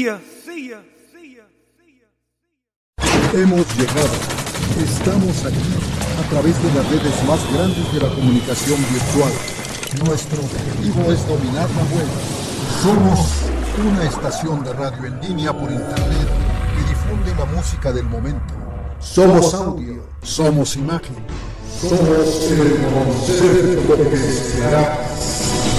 Hemos llegado. Estamos aquí a través de las redes más grandes de la comunicación virtual. Nuestro objetivo es dominar la web. Somos una estación de radio en línea por internet que difunde la música del momento. Somos audio, somos imagen, somos el concepto que será.